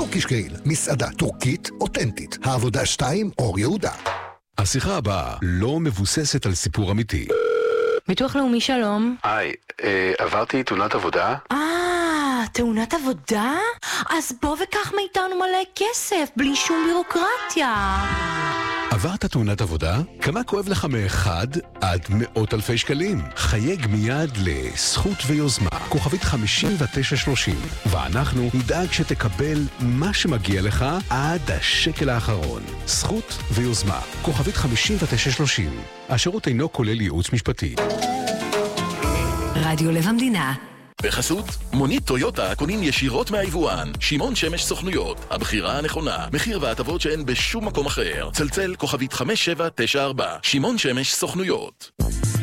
טורקישקייל, מסעדה טורקית אותנטית. העבודה 2, אור יהודה. השיחה הבאה לא מבוססת על סיפור אמיתי. ביטוח לאומי, שלום. היי, עברתי תאונת עבודה. תאונת עבודה? אז בוא וקח מאיתנו מלא כסף, בלי שום בירוקרטיה. עברת תאונת עבודה? כמה כואב לך מאחד עד מאות אלפי שקלים? חייג מיד לזכות ויוזמה, כוכבית 5930, ואנחנו נדאג שתקבל מה שמגיע לך עד השקל האחרון. זכות ויוזמה, כוכבית 5930. השירות אינו כולל ייעוץ משפטי. רדיו לב המדינה. בחסות, מונית טויוטה קונים ישירות מהיבואן. שמעון שמש סוכנויות, הבחירה הנכונה. מחיר והטבות שאין בשום מקום אחר. צלצל כוכבית 5794. שמעון שמש סוכנויות.